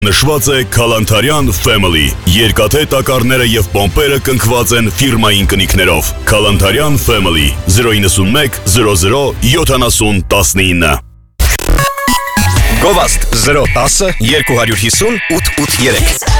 Նշված է Քալանթարյան Family։ Երկաթե տակառները եւ պոմպերը կնքված են ֆիրմային կնիքներով։ Քալանթարյան Family 091 00 7019։ Գովաստ 010 250 883